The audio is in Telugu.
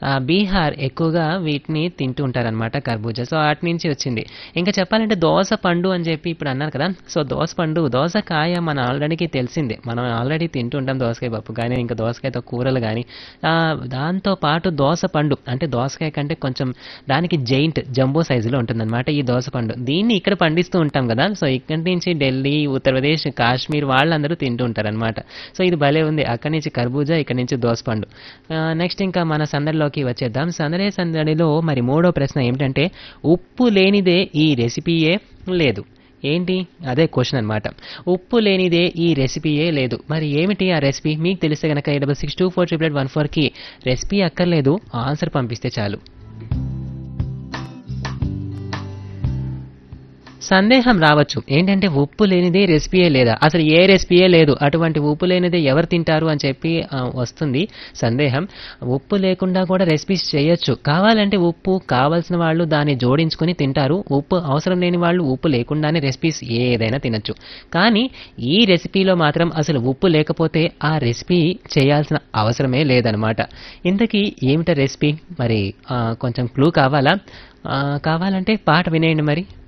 బీహార్ ఎక్కువగా వీటిని తింటూ ఉంటారనమాట కర్బూజా. సో అటు నుంచి వచ్చింది. ఇంకా చెప్పాలంటే దోస పండు అని చెప్పి ఇప్పుడు అన్నారు కదా. సో దోస పండు, దోసకాయ మన ఆల్రెడీకి తెలిసిందే. మనం ఆల్రెడీ తింటూ ఉంటాం దోసకాయ పప్పు కానీ, ఇంకా దోసకాయతో కూరలు కానీ. దాంతో పాటు దోస పండు అంటే దోసకాయ కంటే కొంచెం దానికి జైంట్ జంబో సైజులో ఉంటుందన్నమాట ఈ దోస పండు. దీన్ని ఇక్కడ పండిస్తూ ఉంటాం కదా. సో ఇక్కడి నుంచి ఢిల్లీ, ఉత్తరప్రదేశ్, కాశ్మీర్ వాళ్ళందరూ తింటూ ఉంటారనమాట. సో ఇది భలే ఉంది. అక్కడి నుంచి కర్బూజా, ఇక్కడి నుంచి దోసపండు. నెక్స్ట్ ఇంకా మన సందడిలోకి వచ్చేద్దాం. సందడిలో మరి మూడో ప్రశ్న ఏమిటంటే ఉప్పు లేనిదే ఈ రెసిపీయే లేదు. ఏంటి అదే క్వశ్చన్ అనమాట. ఉప్పు లేనిదే ఈ రెసిపీయే లేదు. మరి ఏమిటి ఆ రెసిపీ? మీకు తెలిస్తే కనుక 8662488814కి రెసిపీ అక్కర్లేదు, ఆన్సర్ పంపిస్తే చాలు. సందేహం రావచ్చు, ఏంటంటే ఉప్పు లేనిదే రెసిపీయే లేదా, అసలు ఏ రెసిపీయే లేదు, అటువంటి ఉప్పు లేనిదే ఎవరు తింటారు అని చెప్పి వస్తుంది సందేహం. ఉప్పు లేకుండా కూడా రెసిపీస్ చేయొచ్చు. కావాలంటే ఉప్పు కావాల్సిన వాళ్ళు దాన్ని జోడించుకుని తింటారు. ఉప్పు అవసరం లేని వాళ్ళు ఉప్పు లేకుండానే రెసిపీస్ ఏదైనా తినచ్చు. కానీ ఈ రెసిపీలో మాత్రం అసలు ఉప్పు లేకపోతే ఆ రెసిపీ చేయాల్సిన అవసరమే లేదనమాట. ఇంతకీ ఏమిటా రెసిపీ? మరి కొంచెం క్లూ కావాలా? కావాలంటే పాట వినేయండి మరి.